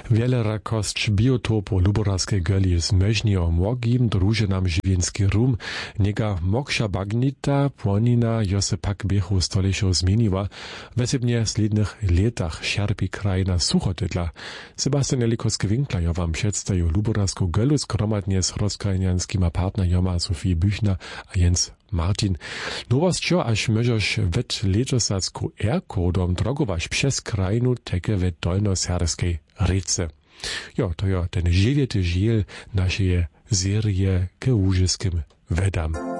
Wielerakość biotopu Luborawskiej Gölli zmöżni o mogim drużynam żywienski rum, niega moksza bagnita płonina jose pak biechu stolecią zmieniła, wesybnie slidnych letach sierpi krajna suchotydla. Sebastian Jelikowski-Winkler jo wam przedstawił Luborawską Göllu skromadnie z rozkrajnianskima partnerjoma Sofie Büchner a Jens Martin. Nowostjo, aż możesz wet letosa z QR-kodom drogować przez krajnu teke wet dolnoserskiej rece. Jo, to jo ten żywiety žiel naszej serie ke łużyskim wedam.